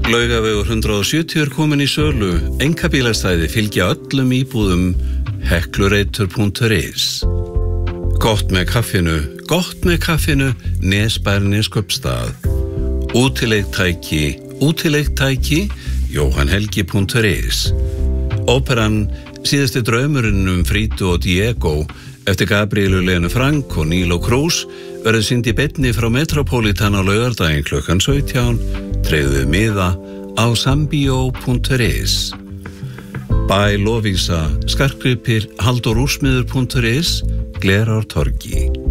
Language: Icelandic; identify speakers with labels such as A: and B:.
A: Laugavegur 170 er komin í sölu. Einkabílastæði fylgja öllum íbúðum. Heklureitur.is. Gott með kaffinu, Nesbær Neskaupstað. Útileigtæki, JóhannHelgi.is. Óperan Síðasti draumurinn Frídu og Diego eftir Gabrielu Lenu Frank og Nílo Krús verður sýnd í beinni frá Metropolitan á laugardaginn klukkan 17. Tryggðu miða á sambio.is. Bæ Lovísa, skartgripir, Halldór Úrsmiður.is, Glerártorgi.